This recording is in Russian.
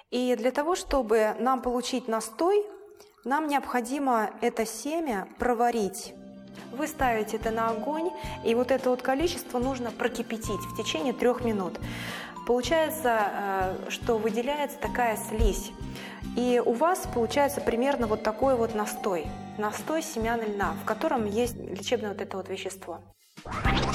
И для того, чтобы нам получить настой, нам необходимо это семя проварить. Вы ставите это на огонь, и вот это вот количество нужно прокипятить в течение 3 минут. Получается, что выделяется такая слизь. И у вас получается примерно вот такой вот настой семян льна, в котором есть лечебное вот это вот вещество.